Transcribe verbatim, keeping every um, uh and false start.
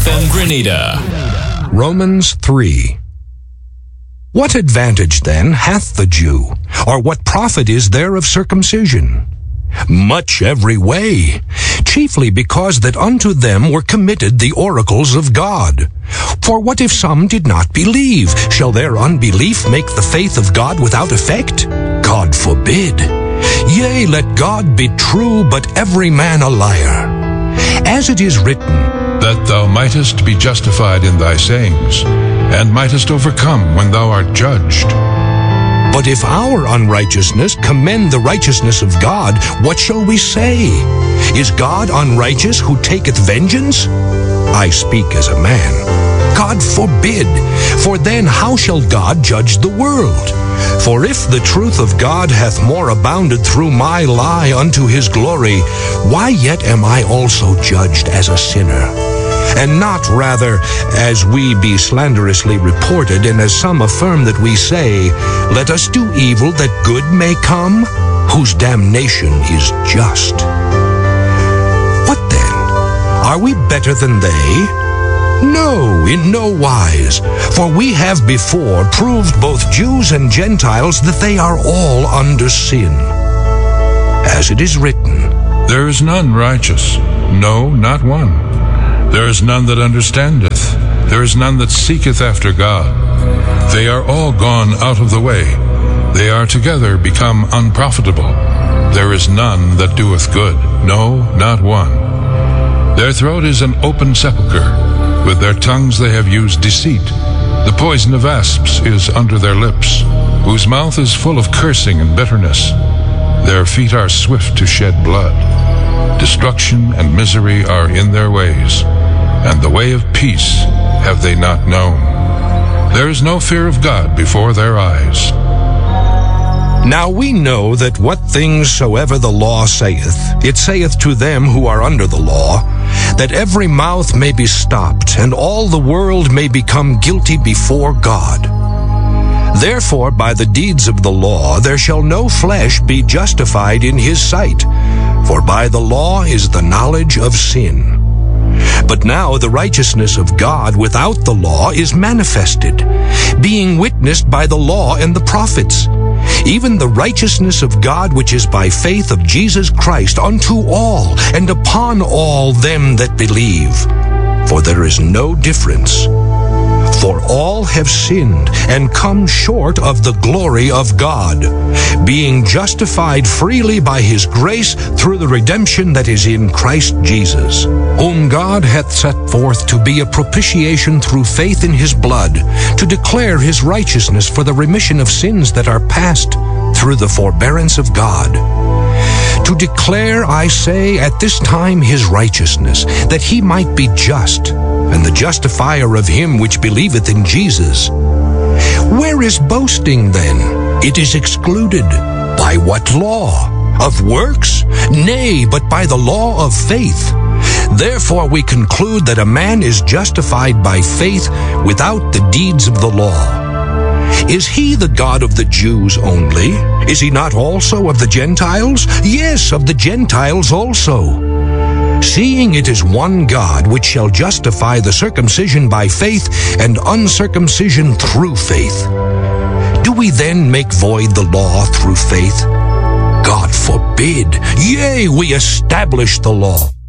From Grenada. Romans three. What advantage then hath the Jew, or what profit is there of circumcision? Much every way, chiefly because that unto them were committed the oracles of God. For what if some did not believe? Shall their unbelief make the faith of God without effect? God forbid. Yea, let God be true, but every man a liar. As it is written, that thou mightest be justified in thy sayings, and mightest overcome when thou art judged. But if our unrighteousness commend the righteousness of God, what shall we say? Is God unrighteous who taketh vengeance? I speak as a man. God forbid. For then how shall God judge the world? For if the truth of God hath more abounded through my lie unto his glory, why yet am I also judged as a sinner? And not rather as we be slanderously reported, and as some affirm that we say, let us do evil that good may come, whose damnation is just. What then? Are we better than they? No, in no wise. For we have before proved both Jews and Gentiles that they are all under sin. As it is written, there is none righteous, no, not one. There is none that understandeth, there is none that seeketh after God. They are all gone out of the way, they are together become unprofitable. There is none that doeth good, no, not one. Their throat is an open sepulchre, with their tongues they have used deceit. The poison of asps is under their lips, whose mouth is full of cursing and bitterness. Their feet are swift to shed blood. Destruction and misery are in their ways, and the way of peace have they not known. There is no fear of God before their eyes. Now we know that what things soever the law saith, it saith to them who are under the law, that every mouth may be stopped, and all the world may become guilty before God. Therefore by the deeds of the law there shall no flesh be justified in his sight, for by the law is the knowledge of sin. But now the righteousness of God without the law is manifested, being witnessed by the law and the prophets, even the righteousness of God which is by faith of Jesus Christ unto all and upon all them that believe. For there is no difference. For all have sinned and come short of the glory of God, being justified freely by his grace through the redemption that is in Christ Jesus, whom God hath set forth to be a propitiation through faith in his blood, to declare his righteousness for the remission of sins that are past through the forbearance of God. To declare, I say, at this time his righteousness, that he might be just, and the justifier of him which believeth in Jesus. Where is boasting then? It is excluded. By what law? Of works? Nay, but by the law of faith. Therefore we conclude that a man is justified by faith without the deeds of the law. Is he the God of the Jews only? Is he not also of the Gentiles? Yes, of the Gentiles also. Seeing it is one God which shall justify the circumcision by faith and uncircumcision through faith. Do we then make void the law through faith? God forbid. Yea, we establish the law.